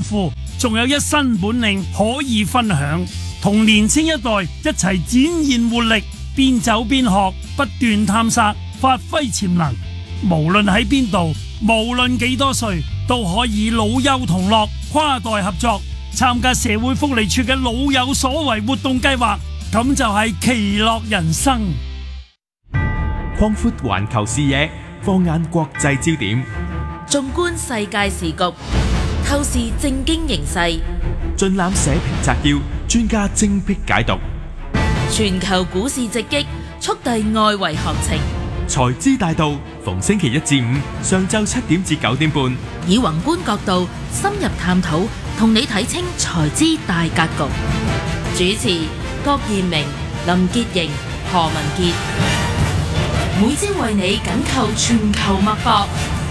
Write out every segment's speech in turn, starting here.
富，仲有一身本領可以分享，同年青一代一齊展現活力，邊走邊學，不斷探索，發揮潛能。無論喺邊度，無論幾多歲，都可以老幼同樂，跨代合作，參加社會福利處嘅老有所為活動計劃，咁就係其樂人生。 擴闊環球視野，放眼國際焦點， 縱觀世界時局，透視政經形勢， 盡覽社評摘要，專家精闢解讀。 全球股市直擊，速遞外圍行情。 財資大道，逢星期一至五上晝7點至9點半， 以宏觀角度深入探討，同你睇清財資大格局。主持郭彥明、林潔瑩、何文傑，每朝為你緊扣全球脈搏。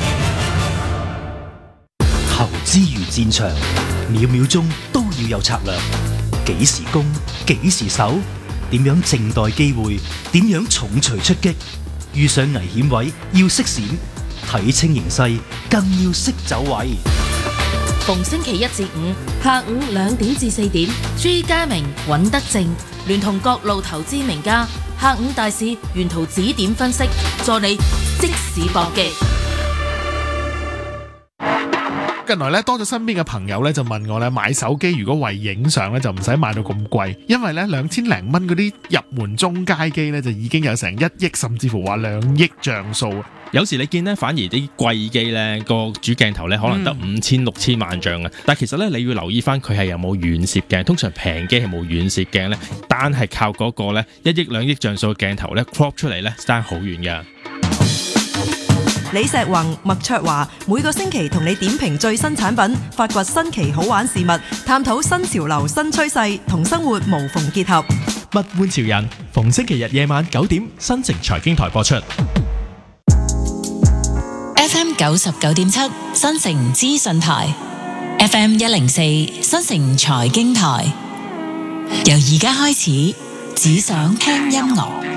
投資如戰場，秒秒鐘都要有策略。幾時攻，幾時守，點樣靜待機會，點樣重錘出擊。遇上危險位要識閃，睇清形勢更要識走位。 逢星期一至五下午2點至4點，朱家明、尹德正聯同各路投資名家，下午大市沿途指點分析，助你即時搏擊。 近來咧多咗身邊嘅朋友咧就問我咧買手機如果為影相咧就唔使買到咁貴，因為咧2000零蚊嗰啲入門中階機咧就已經有成1億甚至乎話2億像素。 有時你見咧反而啲貴機咧個主鏡頭咧可能得5000、6000萬像嘅，但係其實咧你要留意翻佢係有冇遠攝鏡，通常平機係冇遠攝鏡咧，單係靠嗰個咧1億2億像素嘅鏡頭咧 crop 出嚟咧爭好遠㗎。 李石宏、麥卓華每個星期同你點評最新產品，發掘新奇好玩事物，探討新潮流新趨勢，同生活無縫結合。 物玩潮人，逢星期日夜晚9點，新城財經台播出。 FM 99.7新城資訊台， FM 104新城財經台。由而家開始，只想聽音樂。